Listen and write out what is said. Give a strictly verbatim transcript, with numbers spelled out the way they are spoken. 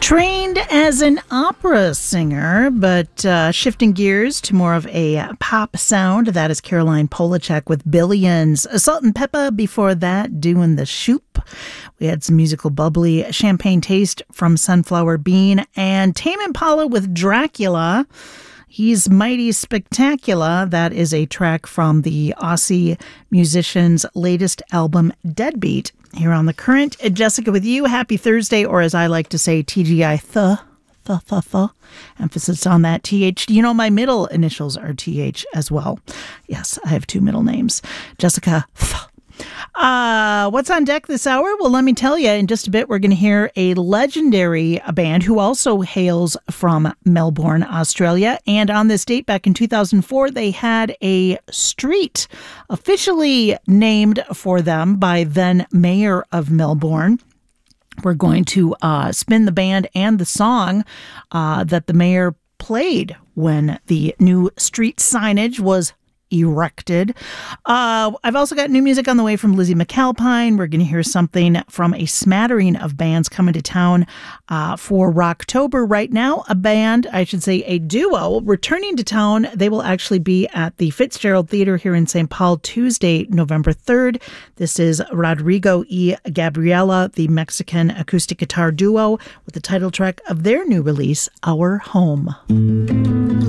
Trained as an opera singer, but uh, shifting gears to more of a pop sound. That is Caroline Polachek with Billions. Salt and Peppa before that, doing the Shoop. We had some musical bubbly champagne taste from Sunflower Bean, and Tame Impala with Dracula. He's Mighty Spectacular. That is a track from the Aussie musician's latest album, Deadbeat. Here on The Current, Jessica with you. Happy Thursday, or as I like to say, T G I, th, th, th, th. Emphasis on that T H. You know, my middle initials are T H as well. Yes, I have two middle names. Jessica, th. Uh, what's on deck this hour? Well, let me tell you, in just a bit, we're going to hear a legendary band who also hails from Melbourne, Australia. And on this date, back in two thousand four, they had a street officially named for them by then Mayor of Melbourne. We're going to uh, spin the band and the song uh, that the mayor played when the new street signage was erected. Uh, I've also got new music on the way from Lizzie McAlpine. We're going to hear something from a smattering of bands coming to town uh, for Rocktober. Right now, a band, I should say a duo, returning to town. They will actually be at the Fitzgerald Theatre here in Saint Paul Tuesday, November third. This is Rodrigo y Gabriela, the Mexican acoustic guitar duo, with the title track of their new release, Our Home.